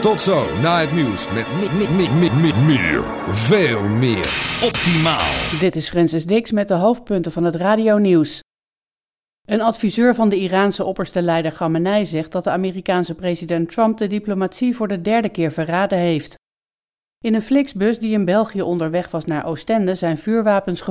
Tot zo, na het nieuws met meer. Veel meer. Optimaal. Dit is Francis Dix met de hoofdpunten van het radionieuws. Een adviseur van de Iraanse opperste leider Khamenei zegt dat de Amerikaanse president Trump de diplomatie voor de derde keer verraden heeft. In een Flixbus die in België onderweg was naar Oostende zijn vuurwapens